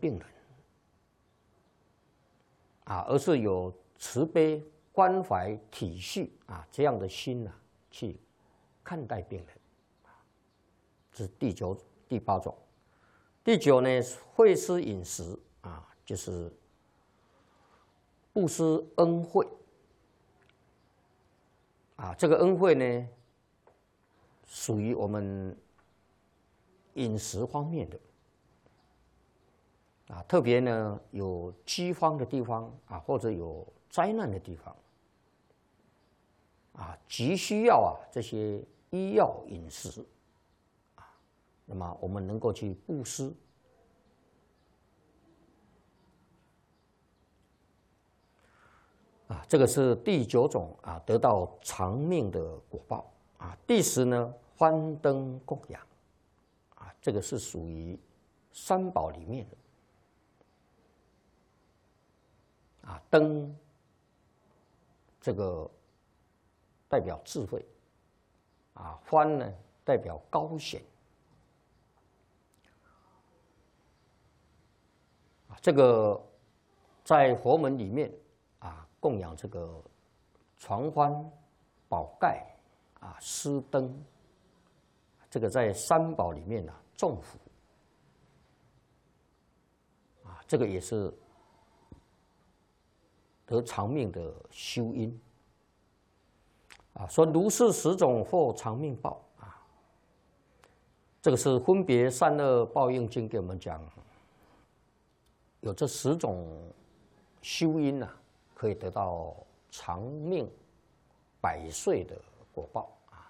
病人而是有慈悲、关怀、体恤这样的心去看待病人。这是第八种。第九呢，惠施饮食就是布施恩惠这个恩惠呢，属于我们饮食方面的特别呢有饥荒的地方或者有灾难的地方急需要这些医药饮食那么我们能够去布施这个是第九种得到长命的果报第10呢，欢灯供养这个是属于三宝里面的灯这个代表智慧欢呢代表高显这个在佛门里面供养这个传欢、宝盖施灯，这个在三宝里面众福这个也是得长命的修因说如是10种获长命报这个是分别善恶报应经给我们讲，有这10种修因可以得到长命100岁的果报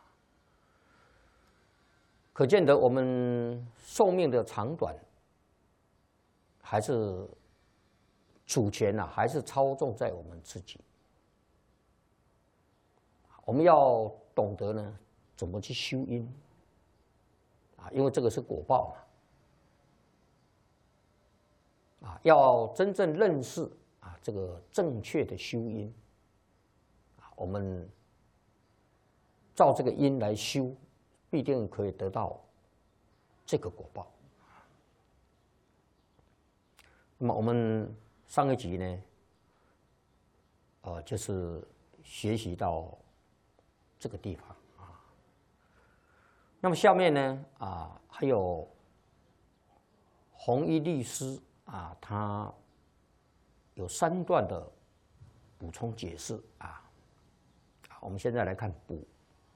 可见得我们寿命的长短，还是主权还是操纵在我们自己。我们要懂得呢，怎么去修因因为这个是果报要真正认识这个正确的修因我们照这个因来修，必定可以得到这个果报。那么我们上一集呢，就是学习到这个地方那么下面呢还有弘一律师他有3段的补充解释我们现在来看补。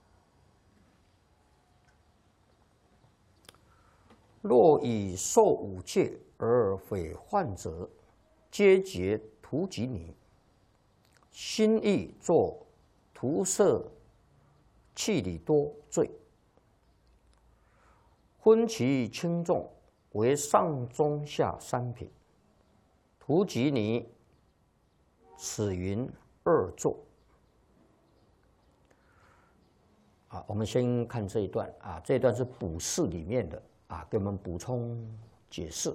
若以受5戒而毁患者，皆结荼疾尼，心意作涂色气理多罪，分其轻重为上中下3品。荼疾尼，此云2作我们先看这一段这一段是补释里面的给我们补充解释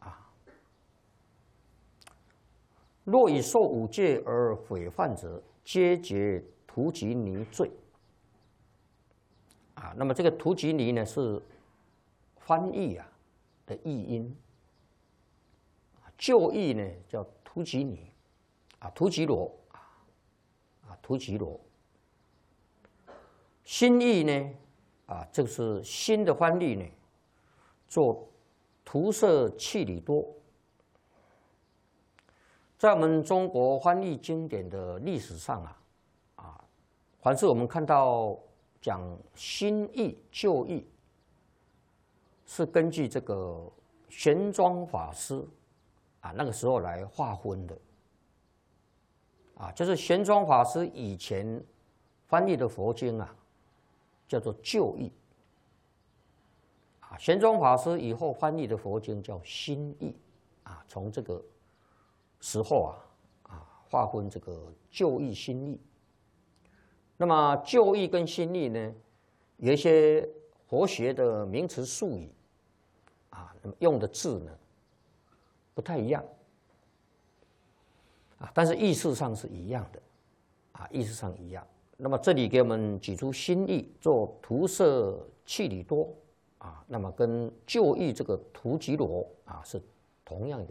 若以受5戒而毁犯者，皆结荼疾尼罪那么这个荼疾尼呢是翻译的译音旧译呢叫荼疾尼荼疾罗荼疾罗。新译呢这个是新的翻译呢，做涂色气理多。在我们中国翻译经典的历史上凡是我们看到讲新译旧译，是根据这个玄奘法师那个时候来划分的就是玄奘法师以前翻译的佛经叫做旧译玄奘法师以后翻译的佛经叫新译从这个时候划分这个旧译新译。那么旧译跟新译呢，有一些佛学的名词术语那么用的字呢不太一样但是意思上是一样的意思上一样。那么这里给我们举出新译做涂色气理多那么跟旧译这个荼疾罗是同样一个